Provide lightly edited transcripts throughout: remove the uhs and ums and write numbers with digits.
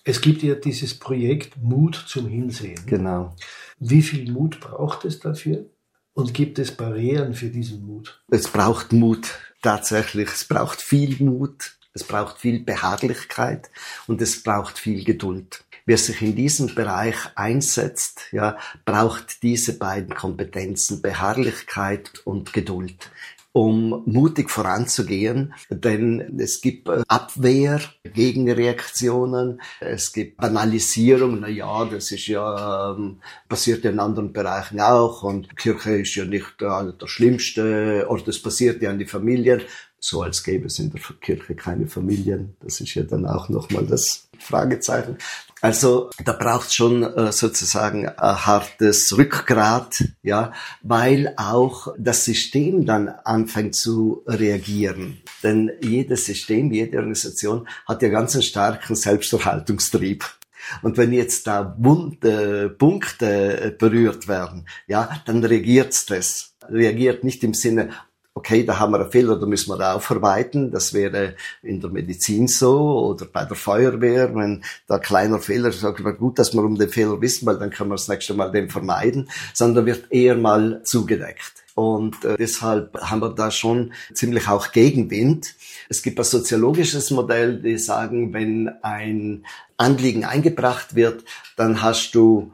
Es gibt ja dieses Projekt Mut zum Hinsehen. Genau. Wie viel Mut braucht es dafür? Und gibt es Barrieren für diesen Mut? Es braucht Mut, tatsächlich. Es braucht viel Mut, es braucht viel Beharrlichkeit und es braucht viel Geduld. Wer sich in diesem Bereich einsetzt, ja, braucht diese beiden Kompetenzen, Beharrlichkeit und Geduld, um mutig voranzugehen, denn es gibt Abwehr, Gegenreaktionen, es gibt Banalisierung, na ja, das ist ja, passiert ja in anderen Bereichen auch und Kirche ist ja nicht der schlimmste Ort, das passiert ja in die Familien, so als gäbe es in der Kirche keine Familien, das ist ja dann auch nochmal das Fragezeichen. Also da braucht es schon sozusagen ein hartes Rückgrat, ja, weil auch das System dann anfängt zu reagieren. Denn jedes System, jede Organisation hat ja ganz einen starken Selbsterhaltungstrieb. Und wenn jetzt da wunde Punkte berührt werden, ja, dann reagiert das. Reagiert nicht im Sinne, okay, da haben wir einen Fehler, da müssen wir da aufarbeiten. Das wäre in der Medizin so oder bei der Feuerwehr, wenn da ein kleiner Fehler ist, sagt man, gut, dass wir um den Fehler wissen, weil dann können wir das nächste Mal den vermeiden, sondern wird eher mal zugedeckt. Und deshalb haben wir da schon ziemlich auch Gegenwind. Es gibt ein soziologisches Modell, die sagen, wenn ein Anliegen eingebracht wird, dann hast du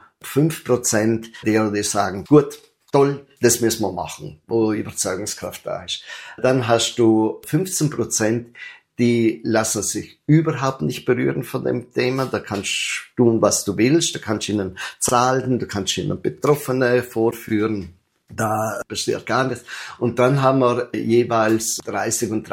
5% derer, die sagen, gut, toll, das müssen wir machen, wo Überzeugungskraft da ist. Dann hast du 15%, die lassen sich überhaupt nicht berühren von dem Thema. Da kannst du tun, was du willst. Da kannst du ihnen Zahlen, du kannst ihnen Betroffene vorführen. Da passiert gar nichts. Und dann haben wir jeweils 30 und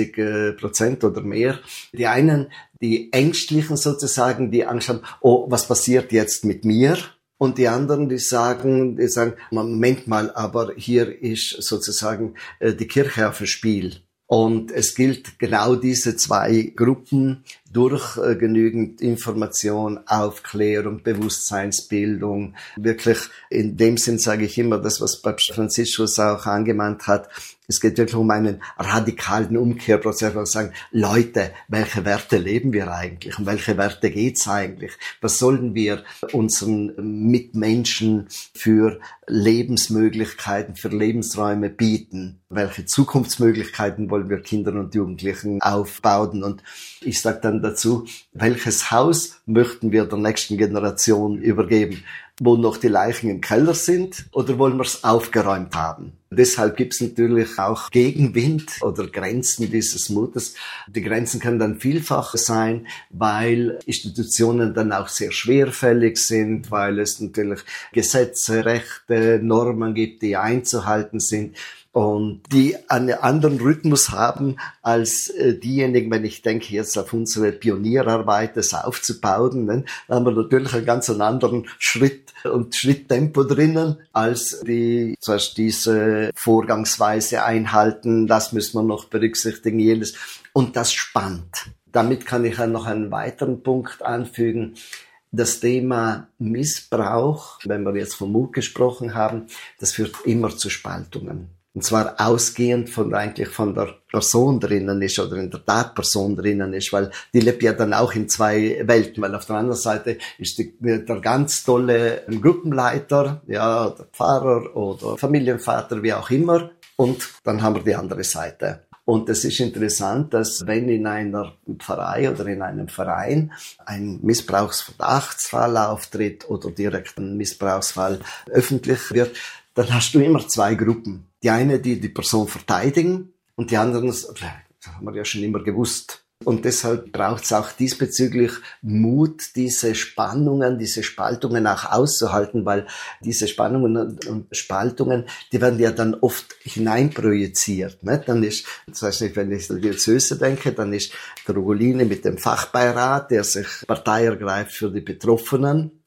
30% oder mehr. Die einen, die Ängstlichen sozusagen, die Angst haben, oh, was passiert jetzt mit mir? Und die anderen, die sagen, Moment mal, aber hier ist sozusagen die Kirche auf dem Spiel. Und es gilt genau diese zwei Gruppen durch genügend Information, Aufklärung, Bewusstseinsbildung. Wirklich in dem Sinn sage ich immer, das, was Papst Franziskus auch angemahnt hat, es geht wirklich um einen radikalen Umkehrprozess, wo wir sagen, Leute, welche Werte leben wir eigentlich? Um welche Werte geht's eigentlich? Was sollen wir unseren Mitmenschen für Lebensmöglichkeiten, für Lebensräume bieten? Welche Zukunftsmöglichkeiten wollen wir Kindern und Jugendlichen aufbauen? Und ich sage dann dazu, welches Haus möchten wir der nächsten Generation übergeben? Wo noch die Leichen im Keller sind, oder wollen wir es aufgeräumt haben? Deshalb gibt es natürlich auch Gegenwind oder Grenzen dieses Mutes. Die Grenzen können dann vielfach sein, weil Institutionen dann auch sehr schwerfällig sind, weil es natürlich Gesetze, Rechte, Normen gibt, die einzuhalten sind und die einen anderen Rhythmus haben als diejenigen, wenn ich denke jetzt auf unsere Pionierarbeit, das aufzubauen, ne, da haben wir natürlich einen ganz anderen Schritt und Schritttempo drinnen, als die zuerst diese Vorgangsweise einhalten, das müssen wir noch berücksichtigen, jenes, und das spannt. Damit kann ich noch einen weiteren Punkt anfügen. Das Thema Missbrauch, wenn wir jetzt vom Mut gesprochen haben, das führt immer zu Spaltungen. Und zwar ausgehend von eigentlich von der Person drinnen ist oder in der Tatperson drinnen ist, weil die lebt ja dann auch in zwei Welten, weil auf der anderen Seite ist der ganz tolle Gruppenleiter, ja, der Pfarrer oder Familienvater, wie auch immer, und dann haben wir die andere Seite. Und es ist interessant, dass wenn in einer Pfarrei oder in einem Verein ein Missbrauchsverdachtsfall auftritt oder direkt ein Missbrauchsfall öffentlich wird, dann hast du immer zwei Gruppen. Die eine, die die Person verteidigen, und die anderen, das haben wir ja schon immer gewusst. Und deshalb braucht es auch diesbezüglich Mut, diese Spannungen, diese Spaltungen auch auszuhalten, weil diese Spannungen und Spaltungen, die werden ja dann oft hineinprojiziert. Ne? Dann ist, das heißt nicht, wenn ich an die Diözese denke, dann ist der Ugolini mit dem Fachbeirat, der sich Partei ergreift für die Betroffenen.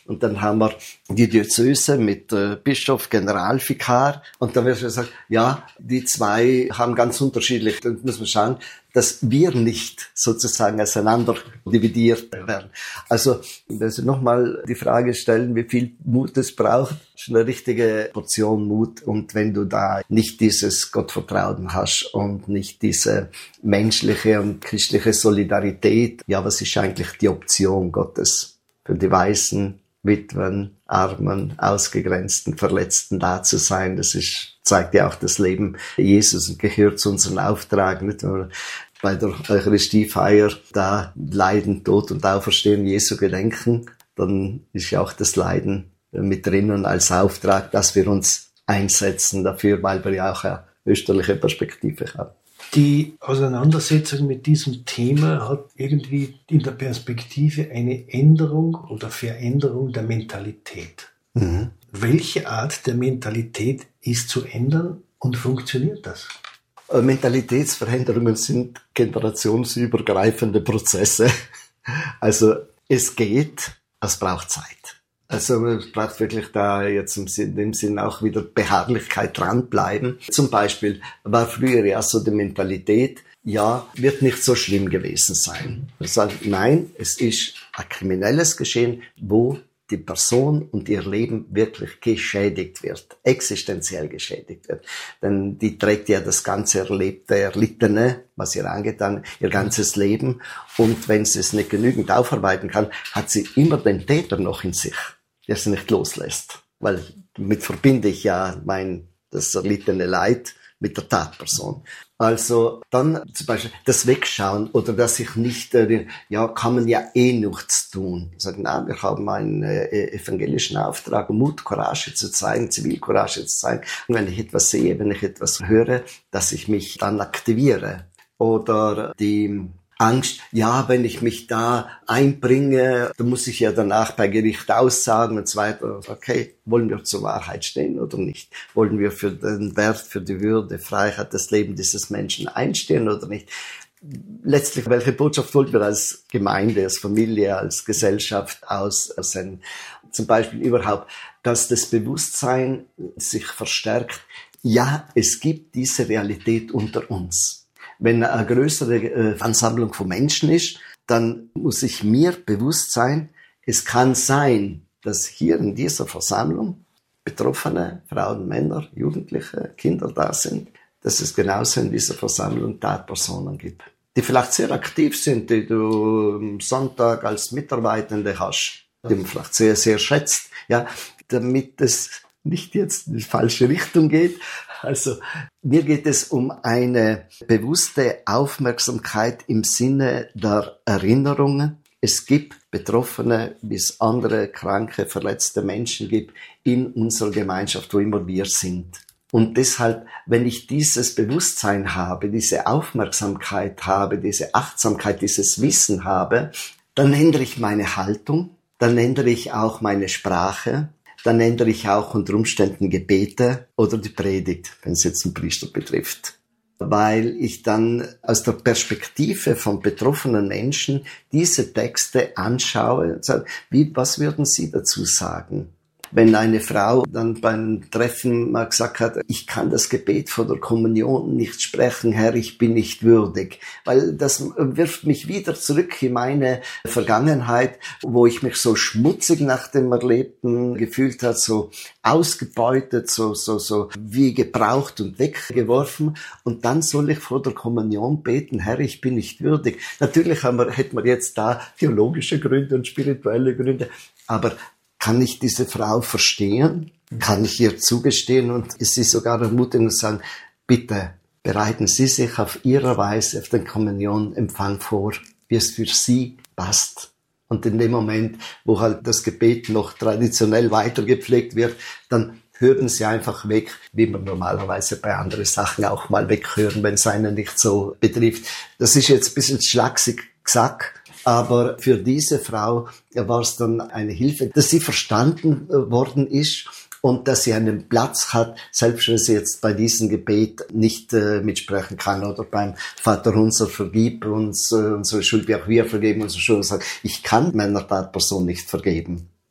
Und dann haben wir die Diözese mit Bischof, Generalvikar. Und dann wird gesagt, ja, die zwei haben ganz unterschiedlich. Dann muss man schauen, dass wir nicht sozusagen auseinander dividiert werden. Also, wenn Sie nochmal die Frage stellen, wie viel Mut es braucht, ist eine richtige Portion Mut. Und wenn du da nicht dieses Gottvertrauen hast und nicht diese menschliche und christliche Solidarität, ja, was ist eigentlich die Option Gottes für die Weißen, Witwen, Armen, Ausgegrenzten, Verletzten da zu sein? Das zeigt ja auch das Leben Jesus und gehört zu unserem Auftrag, nicht? Bei der Eucharistiefeier da Leiden, Tod und Auferstehen Jesu gedenken, dann ist ja auch das Leiden mit drinnen als Auftrag, dass wir uns einsetzen dafür, weil wir ja auch eine österliche Perspektive haben. Die Auseinandersetzung mit diesem Thema hat irgendwie in der Perspektive eine Änderung oder Veränderung der Mentalität. Mhm. Welche Art der Mentalität ist zu ändern und funktioniert das? Mentalitätsveränderungen sind generationsübergreifende Prozesse. Also es geht, es braucht Zeit. Also es braucht wirklich da jetzt in dem Sinn auch wieder Beharrlichkeit dranbleiben. Zum Beispiel war früher ja so die Mentalität, ja, wird nicht so schlimm gewesen sein. Wir sagen, nein, es ist ein kriminelles Geschehen, wo die Person und ihr Leben wirklich geschädigt wird, existenziell geschädigt wird. Denn die trägt ja das ganze Erlebte, Erlittene, was ihr angetan, ihr ganzes Leben. Und wenn sie es nicht genügend aufarbeiten kann, hat sie immer den Täter noch in sich, der sie nicht loslässt. Weil damit verbinde ich ja das erlittene Leid mit der Tatperson. Also dann zum Beispiel das Wegschauen oder dass ich nicht, kann man ja nichts tun. Sagen, na, wir haben einen evangelischen Auftrag, Mut, Courage zu zeigen, Zivilcourage zu zeigen. Und wenn ich etwas sehe, wenn ich etwas höre, dass ich mich dann aktiviere. Oder die Angst, ja, wenn ich mich da einbringe, dann muss ich ja danach bei Gericht aussagen und so weiter. Okay, wollen wir zur Wahrheit stehen oder nicht? Wollen wir für den Wert, für die Würde, Freiheit, das Leben dieses Menschen einstehen oder nicht? Letztlich, welche Botschaft wollen wir als Gemeinde, als Familie, als Gesellschaft aussenden? Zum Beispiel überhaupt, dass das Bewusstsein sich verstärkt. Ja, es gibt diese Realität unter uns. Wenn eine größere Ansammlung von Menschen ist, dann muss ich mir bewusst sein, es kann sein, dass hier in dieser Versammlung Betroffene, Frauen, Männer, Jugendliche, Kinder da sind, dass es genauso in dieser Versammlung Tatpersonen gibt, die vielleicht sehr aktiv sind, die du am Sonntag als Mitarbeitende hast, die man vielleicht sehr, sehr schätzt, ja, damit es nicht jetzt in die falsche Richtung geht. Also mir geht es um eine bewusste Aufmerksamkeit im Sinne der Erinnerungen. Es gibt Betroffene, wie es andere kranke, verletzte Menschen gibt in unserer Gemeinschaft, wo immer wir sind. Und deshalb, wenn ich dieses Bewusstsein habe, diese Aufmerksamkeit habe, diese Achtsamkeit, dieses Wissen habe, dann ändere ich meine Haltung, dann ändere ich auch meine Sprache, dann ändere ich auch unter Umständen Gebete oder die Predigt, wenn es jetzt einen Priester betrifft. Weil ich dann aus der Perspektive von betroffenen Menschen diese Texte anschaue und sage, was würden Sie dazu sagen? Wenn eine Frau dann beim Treffen mal gesagt hat, ich kann das Gebet vor der Kommunion nicht sprechen, Herr, ich bin nicht würdig. Weil das wirft mich wieder zurück in meine Vergangenheit, wo ich mich so schmutzig nach dem Erlebten gefühlt habe, so ausgebeutet, so wie gebraucht und weggeworfen. Und dann soll ich vor der Kommunion beten, Herr, ich bin nicht würdig. Natürlich hätten wir jetzt da theologische Gründe und spirituelle Gründe, aber kann ich diese Frau verstehen? Kann ich ihr zugestehen und sie sogar ermutigen und sagen, bitte bereiten Sie sich auf Ihre Weise auf den Kommunionempfang vor, wie es für Sie passt. Und in dem Moment, wo halt das Gebet noch traditionell weitergepflegt wird, dann hören Sie einfach weg, wie man normalerweise bei anderen Sachen auch mal weghören, wenn es einen nicht so betrifft. Das ist jetzt ein bisschen schlaksig gesagt, aber für diese Frau war es dann eine Hilfe, dass sie verstanden worden ist und dass sie einen Platz hat, selbst wenn sie jetzt bei diesem Gebet nicht mitsprechen kann oder beim Vaterunser, vergib uns unsere Schuld, wie auch wir vergeben unsere Schuld. Ich kann meiner Tatperson nicht vergeben.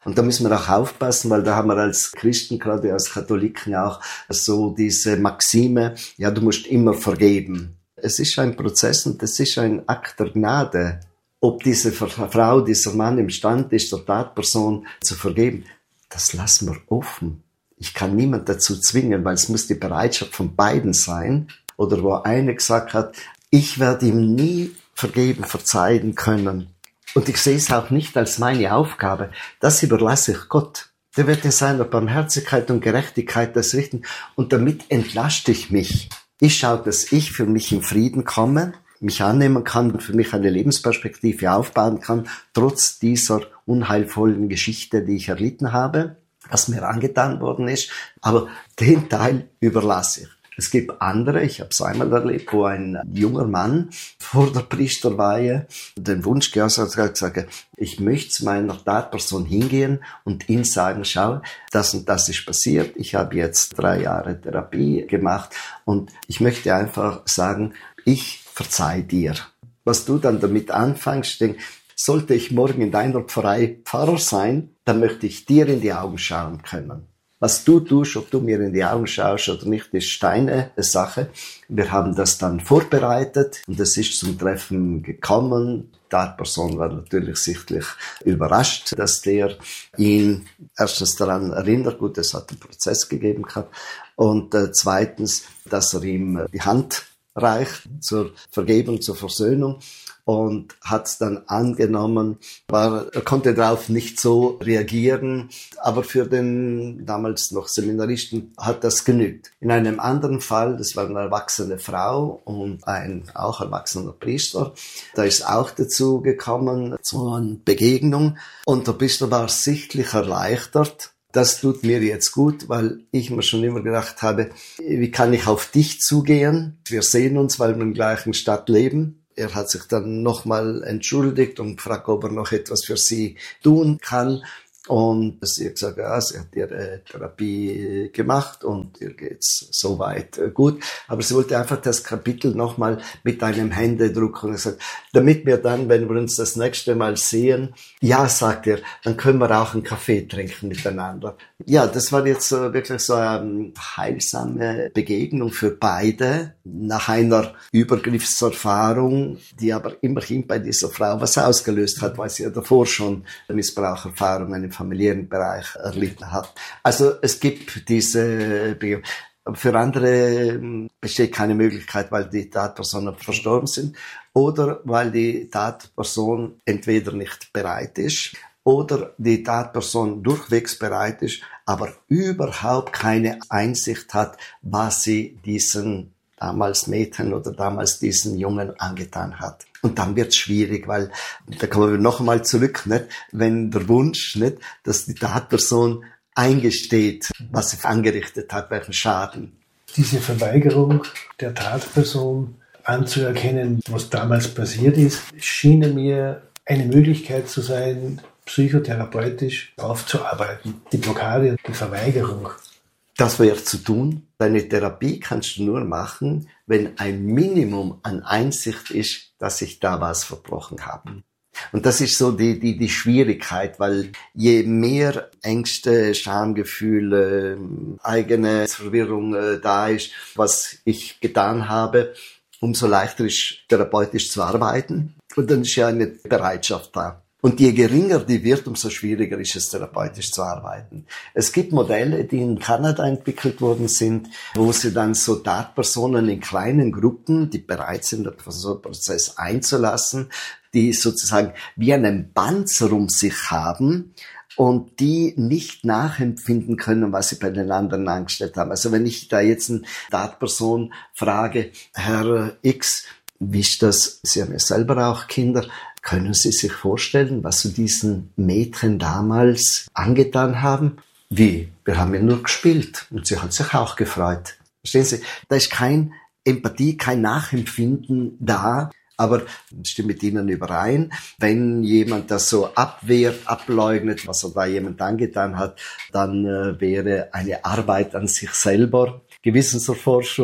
Und da müssen wir auch aufpassen, weil da haben wir als Christen, gerade als Katholiken auch so diese Maxime, ja, du musst immer vergeben. Es ist ein Prozess und es ist ein Akt der Gnade. Ob diese Frau, dieser Mann imstande ist, der Tatperson zu vergeben, das lassen wir offen. Ich kann niemand dazu zwingen, weil es muss die Bereitschaft von beiden sein. Oder wo einer gesagt hat, ich werde ihm nie vergeben, verzeihen können. Und ich sehe es auch nicht als meine Aufgabe. Das überlasse ich Gott. Der wird in seiner Barmherzigkeit und Gerechtigkeit das richten. Und damit entlaste ich mich. Ich schaue, dass ich für mich in Frieden komme, mich annehmen kann und für mich eine Lebensperspektive aufbauen kann, trotz dieser unheilvollen Geschichte, die ich erlitten habe, was mir angetan worden ist. Aber den Teil überlasse ich. Es gibt andere, ich habe es einmal erlebt, wo ein junger Mann vor der Priesterweihe den Wunsch geäußert hat, gesagt, ich möchte zu meiner Tatperson hingehen und ihm sagen, schau, das und das ist passiert, ich habe jetzt 3 Jahre Therapie gemacht und ich möchte einfach sagen, ich verzeih dir. Was du dann damit anfängst, denk, sollte ich morgen in deiner Pfarrei Pfarrer sein, dann möchte ich dir in die Augen schauen können. Was du tust, ob du mir in die Augen schaust oder nicht, ist deine Sache. Wir haben das dann vorbereitet und es ist zum Treffen gekommen. Die Tatperson war natürlich sichtlich überrascht, dass der ihn erstens daran erinnert, gut, es hat einen Prozess gegeben gehabt, und zweitens, dass er ihm die Hand reicht zur Vergebung, zur Versöhnung. Und hat's dann angenommen, er konnte darauf nicht so reagieren, aber für den damals noch Seminaristen hat das genügt. In einem anderen Fall, das war eine erwachsene Frau und ein auch erwachsener Priester, da ist auch dazu gekommen, zu einer Begegnung, und der Priester war sichtlich erleichtert. Das tut mir jetzt gut, weil ich mir schon immer gedacht habe, wie kann ich auf dich zugehen? Wir sehen uns, weil wir in der gleichen Stadt leben. Er hat sich dann nochmal entschuldigt und gefragt, ob er noch etwas für sie tun kann. Und sie hat gesagt, ja, sie hat ihre Therapie gemacht und ihr geht's soweit gut. Aber sie wollte einfach das Kapitel nochmal mit einem Händedruck und gesagt, damit wir dann, wenn wir uns das nächste Mal sehen, ja, sagt er, dann können wir auch einen Kaffee trinken miteinander. Ja, das war jetzt wirklich so eine heilsame Begegnung für beide, nach einer Übergriffserfahrung, die aber immerhin bei dieser Frau was ausgelöst hat, weil sie ja davor schon Missbraucherfahrungen im familiären Bereich erlitten hat. Also es gibt diese Begegnung. Für andere besteht keine Möglichkeit, weil die Tatpersonen verstorben sind oder weil die Tatperson entweder nicht bereit ist oder die Tatperson durchwegs bereit ist, aber überhaupt keine Einsicht hat, was sie diesen damals Mädchen oder damals diesen Jungen angetan hat. Und dann wird's schwierig, weil, da kommen wir noch einmal zurück, nicht? Wenn der Wunsch, nicht, dass die Tatperson eingesteht, was sie angerichtet hat, welchen Schaden. Diese Verweigerung der Tatperson anzuerkennen, was damals passiert ist, schien mir eine Möglichkeit zu sein, psychotherapeutisch aufzuarbeiten. Die Blockade, die Verweigerung. Das wäre zu tun. Deine Therapie kannst du nur machen, wenn ein Minimum an Einsicht ist, dass ich da was verbrochen habe. Und das ist so die Schwierigkeit, weil je mehr Ängste, Schamgefühle, eigene Verwirrung da ist, was ich getan habe, umso leichter ist therapeutisch zu arbeiten. Und dann ist ja eine Bereitschaft da. Und je geringer die wird, umso schwieriger ist es, therapeutisch zu arbeiten. Es gibt Modelle, die in Kanada entwickelt worden sind, wo sie dann so Tatpersonen in kleinen Gruppen, die bereit sind, so einen Prozess einzulassen, die sozusagen wie einen Panzer um sich haben und die nicht nachempfinden können, was sie bei den anderen angestellt haben. Also wenn ich da jetzt eine Tatperson frage, Herr X, wie ist das? Sie haben ja selber auch Kinder. Können Sie sich vorstellen, was Sie diesen Mädchen damals angetan haben? Wie? Wir haben ja nur gespielt und sie hat sich auch gefreut. Verstehen Sie? Da ist keine Empathie, kein Nachempfinden da. Aber ich stimme mit Ihnen überein, wenn jemand das so abwehrt, ableugnet, was er da jemand angetan hat, dann wäre eine Arbeit an sich selber, Gewissenserforschung,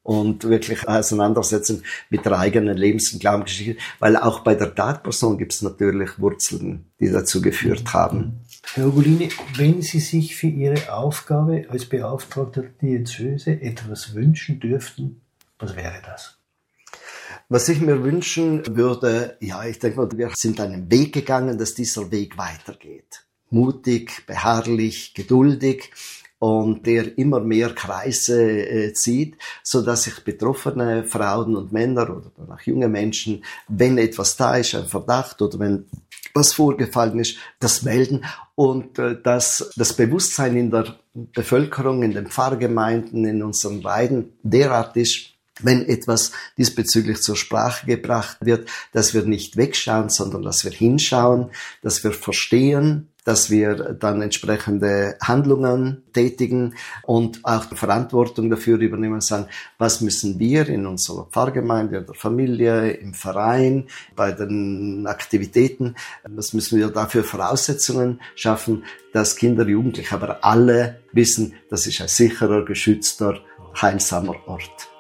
und wirklich auseinandersetzen mit der eigenen Lebens- und Glaubensgeschichte, weil auch bei der Tatperson gibt es natürlich Wurzeln, die dazu geführt haben. Herr Ugolini, wenn Sie sich für Ihre Aufgabe als Beauftragter der Diözese etwas wünschen dürften, was wäre das? Was ich mir wünschen würde, ich denke mal, wir sind einen Weg gegangen, dass dieser Weg weitergeht. Mutig, beharrlich, geduldig und der immer mehr Kreise zieht, so dass sich betroffene Frauen und Männer oder auch junge Menschen, wenn etwas da ist, ein Verdacht oder wenn was vorgefallen ist, das melden und dass das Bewusstsein in der Bevölkerung, in den Pfarrgemeinden, in unseren Reihen derart ist, wenn etwas diesbezüglich zur Sprache gebracht wird, dass wir nicht wegschauen, sondern dass wir hinschauen, dass wir verstehen, dass wir dann entsprechende Handlungen tätigen und auch die Verantwortung dafür übernehmen und sagen, was müssen wir in unserer Pfarrgemeinde, in der Familie, im Verein, bei den Aktivitäten, was müssen wir dafür Voraussetzungen schaffen, dass Kinder, Jugendliche, aber alle wissen, das ist ein sicherer, geschützter, heilsamer Ort.